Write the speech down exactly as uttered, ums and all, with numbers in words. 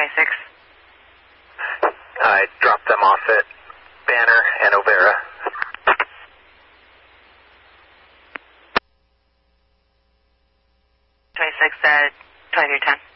twenty-six. I dropped them off at Banner and Overa. twenty-six at twenty-three ten.